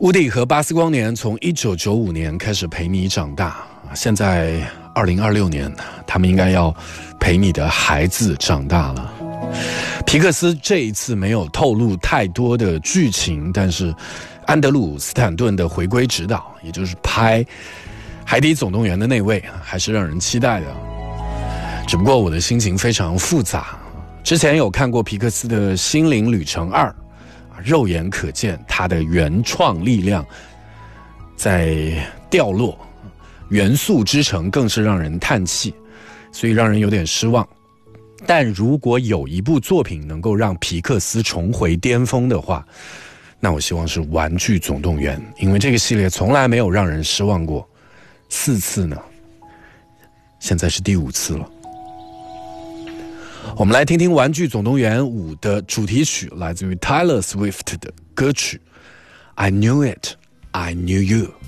乌迪和巴斯光年从1995年开始陪你长大，现在2026年，他们应该要陪你的孩子长大了。皮克斯这一次没有透露太多的剧情，但是安德鲁·斯坦顿的回归指导，也就是拍《海底总动员》的那位，还是让人期待的。只不过我的心情非常复杂，之前有看过皮克斯的《心灵旅程2》，肉眼可见他的原创力量在掉落，元素之城更是让人叹气，所以让人有点失望。但如果有一部作品能够让皮克斯重回巅峰的话，那我希望是《玩具总动员》，因为这个系列从来没有让人失望过，4次呢，现在是第5次了。我们来听听《玩具总动员5》的主题曲，来自于 Taylor Swift 的歌曲 I Knew It, I Knew You。